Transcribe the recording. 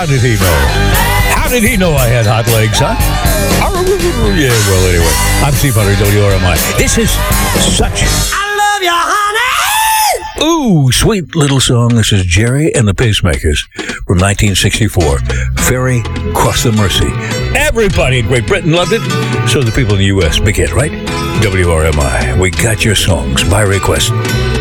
How did he know? How did he know I had hot legs, huh? Yeah, well, anyway. I'm Steve Hunter, WRMI. This is such... I love you, honey! Ooh, sweet little song. This is Jerry and the Pacemakers from 1964. Ferry Cross the Mersey. Everybody in Great Britain loved it. So the people in the U.S. big hit, right? WRMI. We got your songs by request.